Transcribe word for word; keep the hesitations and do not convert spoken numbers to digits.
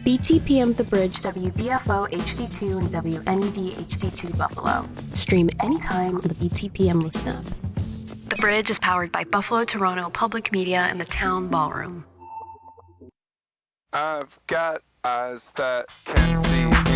B T P M The Bridge, W B F O H D two, and W N E D H D two Buffalo. Stream anytime on the B T P M Listen App. The Bridge is powered by Buffalo Toronto Public Media and the Town Ballroom. I've got eyes that can see